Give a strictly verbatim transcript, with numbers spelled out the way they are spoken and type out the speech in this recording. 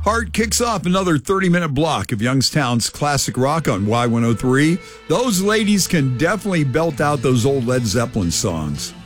Hart kicks off another thirty-minute block of Youngstown's classic rock on Y one oh three. Those ladies can definitely belt out those old Led Zeppelin songs.